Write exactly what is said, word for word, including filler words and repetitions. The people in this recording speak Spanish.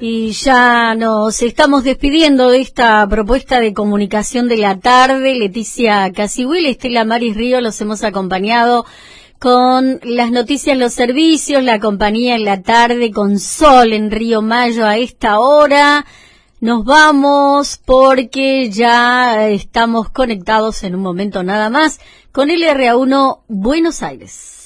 Y ya nos estamos despidiendo de esta propuesta de comunicación de la tarde. Leticia Casihuil, Estela Maris Río, los hemos acompañado con las noticias, los servicios, la compañía en la tarde, con sol en Río Mayo a esta hora. Nos vamos porque ya estamos conectados en un momento nada más con el R A uno Buenos Aires.